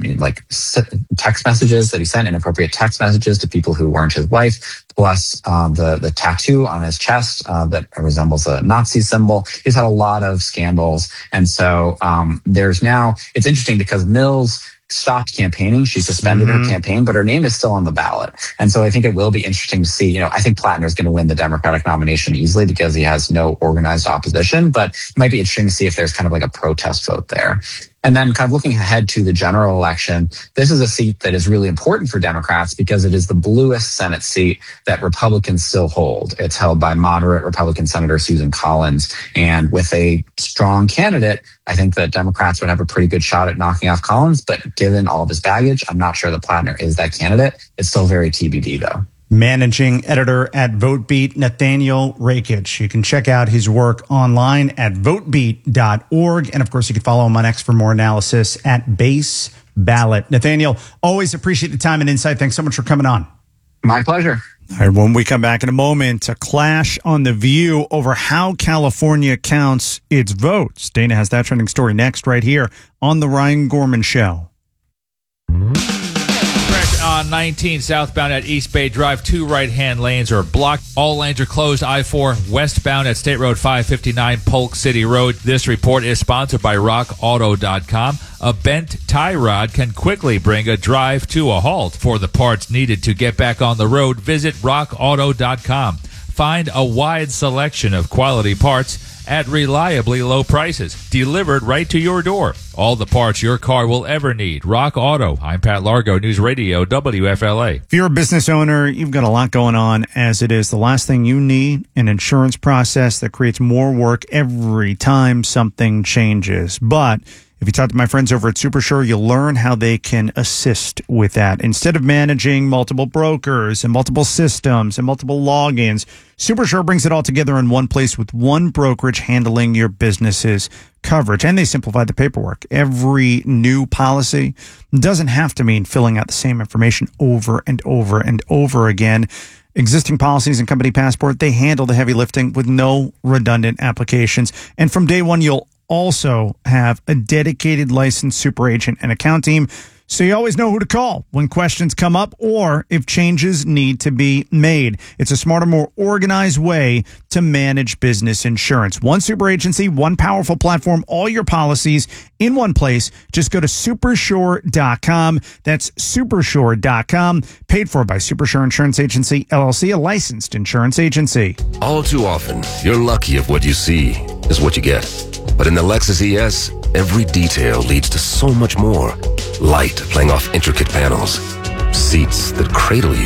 text messages that he sent, inappropriate text messages to people who weren't his wife, plus the tattoo on his chest that resembles a Nazi symbol. He's had a lot of scandals. And so it's interesting because Mills stopped campaigning. She suspended her campaign, but her name is still on the ballot. And so I think it will be interesting to see, I think Plattner is going to win the Democratic nomination easily because he has no organized opposition, but it might be interesting to see if there's kind of like a protest vote there. And then kind of looking ahead to the general election, this is a seat that is really important for Democrats because it is the bluest Senate seat that Republicans still hold. It's held by moderate Republican Senator Susan Collins. And with a strong candidate, I think that Democrats would have a pretty good shot at knocking off Collins. But given all of his baggage, I'm not sure that Plattner is that candidate. It's still very TBD, though. Managing editor at VoteBeat, Nathaniel Rakich. You can check out his work online at votebeat.org. And of course, you can follow him on X for more analysis at Base Ballot. Nathaniel, always appreciate the time and insight. Thanks so much for coming on. My pleasure. All right, when we come back in a moment, a clash on The View over how California counts its votes. Dana has that trending story next right here on The Ryan Gorman Show. On 19 southbound at East Bay Drive, 2 right-hand lanes are blocked. All lanes are closed. I-4 westbound at State Road 559, Polk City Road. This report is sponsored by RockAuto.com. A bent tie rod can quickly bring a drive to a halt. For the parts needed to get back on the road, visit RockAuto.com. Find a wide selection of quality parts at reliably low prices, delivered right to your door. All the parts your car will ever need. Rock Auto. I'm Pat Largo, News Radio, WFLA. If you're a business owner, you've got a lot going on as it is. The last thing you need, an insurance process that creates more work every time something changes. But if you talk to my friends over at SuperSure, you'll learn how they can assist with that. Instead of managing multiple brokers and multiple systems and multiple logins, SuperSure brings it all together in one place with one brokerage handling your business's coverage. And they simplify the paperwork. Every new policy doesn't have to mean filling out the same information over and over and over again. Existing policies and company passport, they handle the heavy lifting with no redundant applications. And from day one, you'll also have a dedicated licensed super agent and account team, so you always know who to call when questions come up or if changes need to be made. It's a smarter, more organized way to manage business insurance. One super agency, one powerful platform, all your policies in one place. Just go to supersure.com. That's supersure.com. Paid for by SuperSure Insurance Agency, LLC, a licensed insurance agency. All too often, you're lucky if what you see is what you get. But in the Lexus ES, every detail leads to so much more. Light playing off intricate panels. Seats that cradle you.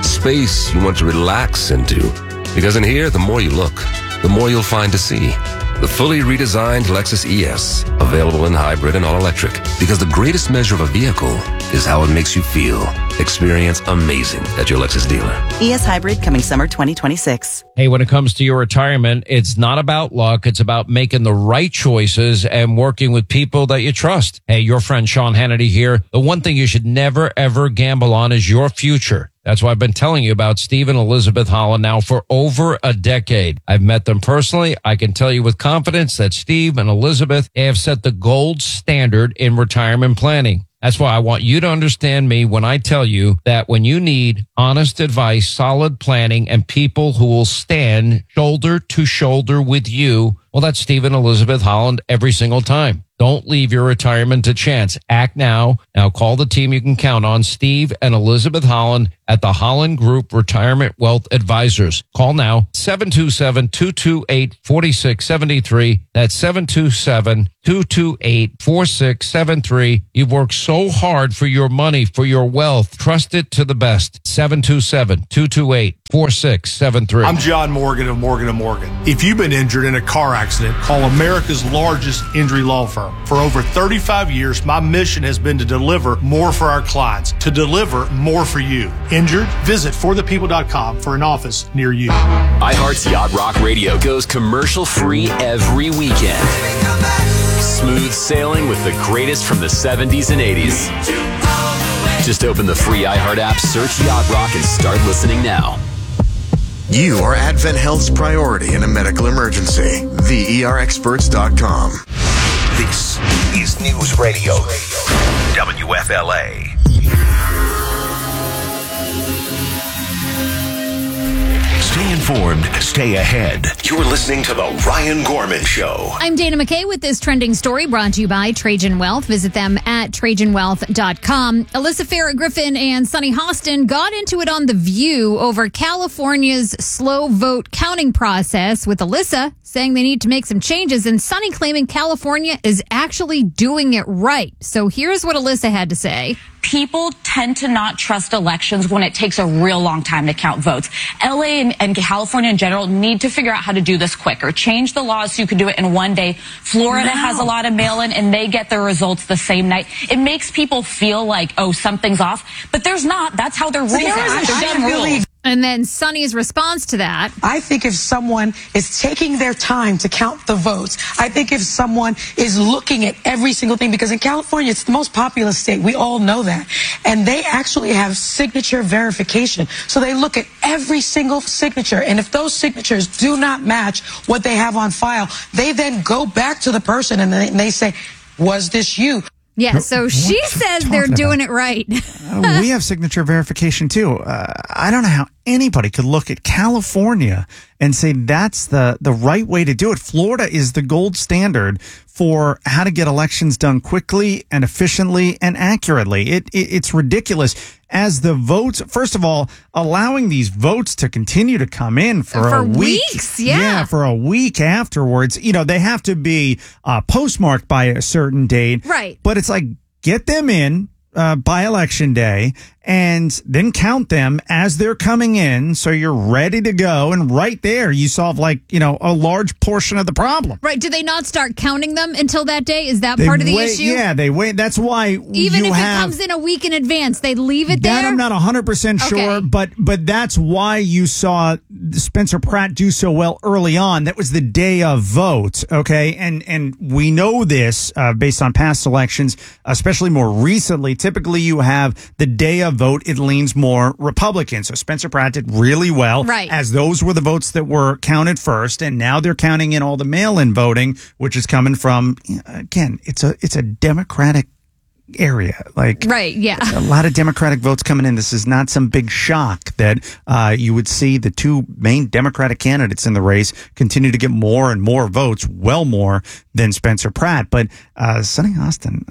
space you want to relax into. Because in here, the more you look, the more you'll find to see. The fully redesigned Lexus ES, available in hybrid and all-electric. Because the greatest measure of a vehicle is how it makes you feel. Experience amazing at your Lexus dealer. ES Hybrid coming summer 2026. Hey, when it comes to your retirement, it's not about luck. It's about making the right choices and working with people that you trust. Hey, your friend Sean Hannity here. The one thing you should never, ever gamble on is your future. That's why I've been telling you about Steve and Elizabeth Holland now for over a decade. I've met them personally. I can tell you with confidence that Steve and Elizabeth have set the gold standard in retirement planning. That's why I want you to understand me when I tell you that when you need honest advice, solid planning, and people who will stand shoulder to shoulder with you, well, that's Steve and Elizabeth Holland every single time. Don't leave your retirement to chance. Act now. Now call the team you can count on, Steve and Elizabeth Holland at the Holland Group Retirement Wealth Advisors. Call now, 727-228-4673. That's 727-228-4673. You've worked so hard for your money, for your wealth. Trust it to the best. 727-228-4673. I'm John Morgan of Morgan & Morgan. If you've been injured in a car accident, call America's largest injury law firm. For over 35 years, my mission has been to deliver more for our clients, to deliver more for you. Injured? Visit forthepeople.com for an office near you. iHeart's Yacht Rock Radio goes commercial-free every weekend. Smooth sailing with the greatest from the 70s and 80s. Just open the free iHeart app, search Yacht Rock, and start listening now. You are Advent Health's priority in a medical emergency. TheERexperts.com. This is News Radio, WFLA. Stay informed, stay ahead. You're listening to The Ryan Gorman Show. I'm Dana McKay with this trending story brought to you by Trajan Wealth. Visit them at TrajanWealth.com. Alyssa Farrah-Griffin and Sunny Hostin got into it on The View over California's slow vote counting process, with Alyssa saying they need to make some changes and Sunny claiming California is actually doing it right. So here's what Alyssa had to say. People tend to not trust elections when it takes a real long time to count votes. LA and California in general need to figure out how to do this quicker. Change the laws so you can do it in one day. Florida has a lot of mail-in and they get their results the same night. It makes people feel like, oh, something's off. But there's not. That's how their rules are. They're dumb rules. And then Sunny's response to that. I think if someone is taking their time to count the votes, I think if someone is looking at every single thing, because in California, it's the most populous state. We all know that. And they actually have signature verification. So they look at every single signature. And if those signatures do not match what they have on file, they then go back to the person and they say, was this you? Yeah, so she says they're doing it right. We have signature verification too. I don't know how anybody could look at California and say that's the right way to do it. Florida is the gold standard for how to get elections done quickly and efficiently and accurately. It's ridiculous. As the votes, first of all, allowing these votes to continue to come in for a week. Weeks, yeah. For a week afterwards. You know, they have to be postmarked by a certain date. Right. But it's like, get them in by election day and then count them as they're coming in, so you're ready to go. And right there, you solve a large portion of the problem. Right. Do they not start counting them until that day? Is that part of the issue? Yeah, they wait. That's why even if it comes in a week in advance, they leave it there? That I'm not 100% sure, Okay. but that's why you saw Spencer Pratt do so well early on. That was the day of vote, okay? And we know this based on past elections, especially more recently. Typically, you have the day of vote, it leans more Republican. So Spencer Pratt did really well, right, as those were the votes that were counted first, and now they're counting in all the mail-in voting, which is coming from, again, it's a Democratic area. Like, right, yeah. A lot of Democratic votes coming in. This is not some big shock that you would see the two main Democratic candidates in the race continue to get more and more votes, well more than Spencer Pratt. But Sunny Hostin,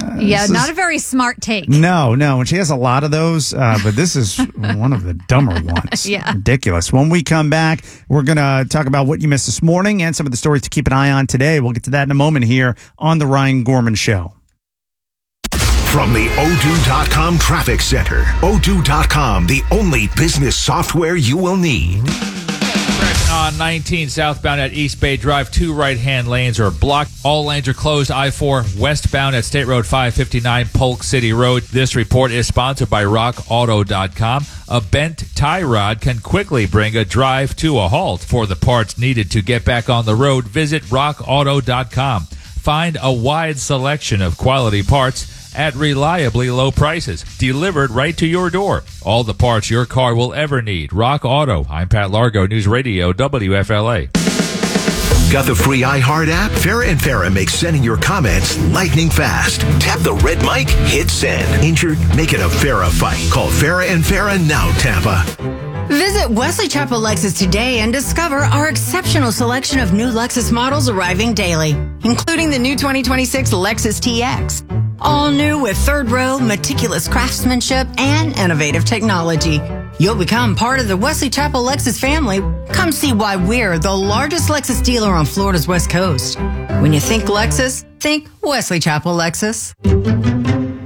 not a very smart take. No, and she has a lot of those, but this is one of the dumber ones. Yeah. Ridiculous. When we come back, we're going to talk about what you missed this morning and some of the stories to keep an eye on today. We'll get to that in a moment here on The Ryan Gorman Show. From the Odoo.com Traffic Center. Odoo.com, the only business software you will need. On 19 southbound at East Bay Drive, 2 right-hand lanes are blocked. All lanes are closed. I-4 westbound at State Road 559 Polk City Road. This report is sponsored by RockAuto.com. A bent tie rod can quickly bring a drive to a halt. For the parts needed to get back on the road, visit RockAuto.com. Find a wide selection of quality parts at reliably low prices, delivered right to your door. All the parts your car will ever need. Rock Auto. I'm Pat Largo, News Radio, WFLA. Got the free iHeart app? Farrah and Farrah makes sending your comments lightning fast. Tap the red mic, hit send. Injured? Make it a Farrah fight. Call Farrah and Farrah now, Tampa. Visit Wesley Chapel Lexus today and discover our exceptional selection of new Lexus models arriving daily, including the new 2026 Lexus TX. All new with third row, meticulous craftsmanship, and innovative technology. You'll become part of the Wesley Chapel Lexus family. Come see why we're the largest Lexus dealer on Florida's West Coast. When you think Lexus, think Wesley Chapel Lexus.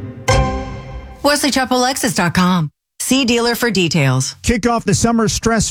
WesleyChapelLexus.com. See dealer for details. Kick off the summer stress